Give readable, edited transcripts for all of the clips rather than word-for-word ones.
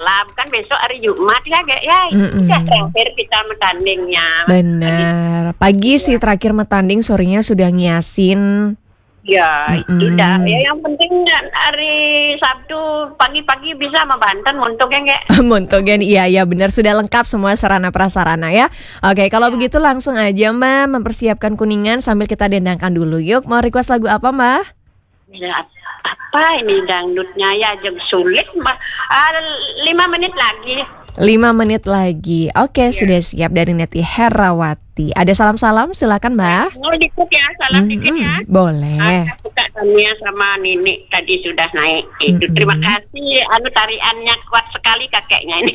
malam. Kan besok hari Jumat ya, kayak ya. Udah terakhir kita bertandingnya. Benar. Pagi sih terakhir bertanding, sorenya sudah ngiasin. Ya, itu dah. Ya yang penting hari Sabtu pagi-pagi bisa sama Banten Montogen kayak. Montogen, iya benar, sudah lengkap semua sarana prasarana ya. Oke, kalau begitu langsung aja Mbak mempersiapkan Kuningan sambil kita dendangkan dulu. Yuk, mau request lagu apa Mbak? Ya, apa ini dangdutnya ya jeng sulit Mbak. 5 menit lagi. 5 menit lagi. Oke, sudah siap dari Neti Herawati. Ada salam-salam, silakan Mbak. Mau dikit ya, salam dikit ya. Boleh. Suka Tania sama Nini tadi sudah naik itu. Terima kasih. Tariannya kuat sekali kakeknya ini.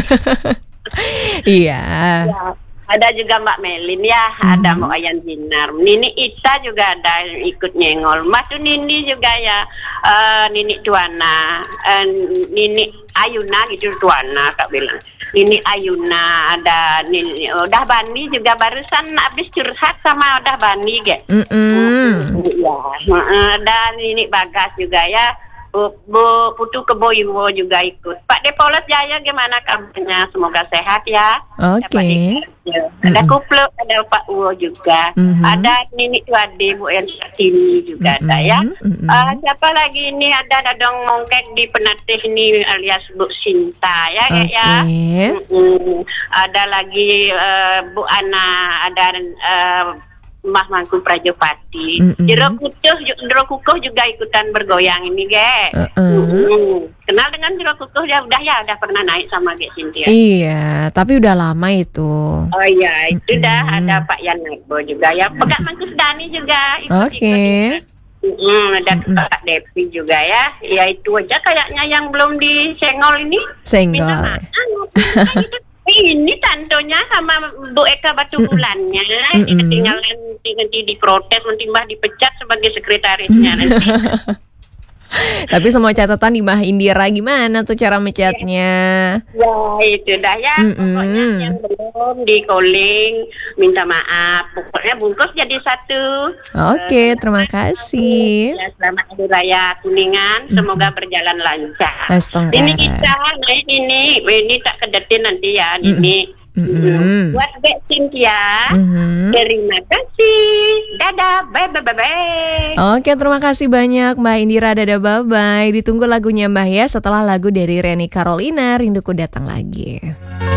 Iya. Ya, ada juga Mbak Melin ya, ada Mbak Ayan Zinar, Nini Ita juga ada yang ikut nyengol. Mas tuh Nini juga ya, Nini Tuana, Nini Ayuna gitu Tuana kak bilang. Nini Ayuna ada Nini, udah Bani juga barusan habis curhat sama udah Bani ge. Ya, ada Nini Bagas juga ya. Bu Putu Keboiwo juga ikut. Pak Depolet Jaya gimana kabarnya? Semoga sehat ya. Oke. Ada Kuplo, ada Pak Uwo juga. Ada Nini Tuade, Bu Elsatini juga ada ya. Siapa lagi ini? Ada Dadong Mongkek di Penatih ini alias Bu Sinta ya ya. Ada lagi Bu Ana, ada Mbah Mangku Prajopati. Jero Kukuh juga ikutan bergoyang ini, Ge. Kenal dengan Jero Kukuh ya udah pernah naik sama Ge Cynthia. Iya, tapi udah lama itu. Oh iya, itu dah ada Pak Yan Nagbo juga ya. Pegak Mangkus Dani juga ikut. Ada Kak Devi juga ya. Ya itu aja kayaknya yang belum disenggol ini. Senggol. Ini tantonya sama Bu Eka Batu Bulannya ketinggalan nanti diprotes, nanti Mbah dipecat sebagai sekretarisnya nanti. Tapi semua catatan di Mbah Indira, gimana tuh cara mencetnya? Ya itu dah ya. Pokoknya yang belum di calling minta maaf. Pokoknya bungkus jadi satu. Oke, terima kasih. Ya, selamat Hari Raya Kuningan. Semoga berjalan lancar. Astagfirullah. Ini kita naik ini tak kedetin nanti ya ini. Buat Bek Cynthia, terima kasih. Dadah, bye. Oke, terima kasih banyak Mbak Indira, dadah bye. Ditunggu lagunya Mbak ya setelah lagu dari Reni Carolina, Rinduku Datang Lagi.